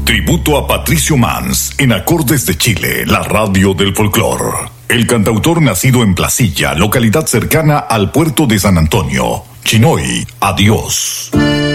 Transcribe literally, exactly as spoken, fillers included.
Tributo a Patricio Mans en Acordes de Chile, la radio del folclor. El cantautor nacido en Placilla, localidad cercana al puerto de San Antonio. Chinoy, adiós.